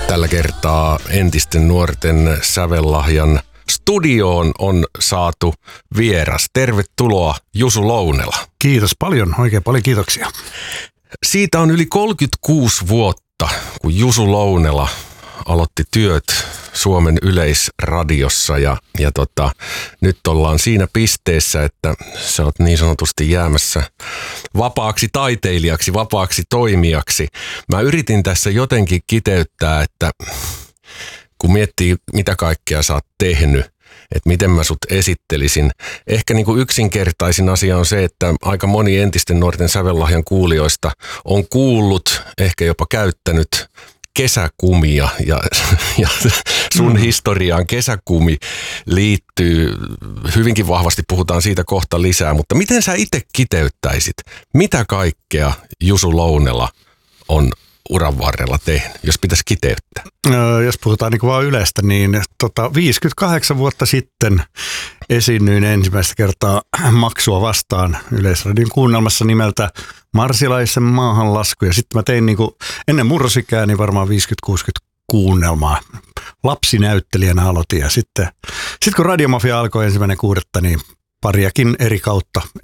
Tällä kertaa entisten nuorten sävellahjan studioon on saatu vieras. Tervetuloa Jusu Lounela. Kiitos paljon, oikein paljon kiitoksia. Siitä on yli 36 vuotta, kun Jusu Lounela aloitti työt Suomen Yleisradiossa ja nyt ollaan siinä pisteessä, että sä oot niin sanotusti jäämässä vapaaksi taiteilijaksi, vapaaksi toimijaksi. Mä yritin tässä jotenkin kiteyttää, että kun miettii mitä kaikkea sä oot tehnyt, että miten mä sut esittelisin. Ehkä niin kuin yksinkertaisin asia on se, että aika moni entisten nuorten sävellahjan kuulijoista on kuullut, ehkä jopa käyttänyt kesäkumia ja sun historiaan kesäkumi liittyy hyvinkin vahvasti, puhutaan siitä kohta lisää, mutta miten sä itse kiteyttäisit, mitä kaikkea Jusu Lounela on uran varrella tehnyt, jos pitäisi kiteyttää? Jos puhutaan niin kuin vaan Ylestä, niin 58 vuotta sitten esiinnyin ensimmäistä kertaa Maksua vastaan Yleisradion kuunnelmassa nimeltä Marsilaisen maahanlasku. Ja sitten mä tein niin kuin ennen murrosikää niin varmaan 50-60 kuunnelmaa. Lapsinäyttelijänä aloitin ja sitten kun Radiomafia alkoi 1.6., niin pariakin eri kautta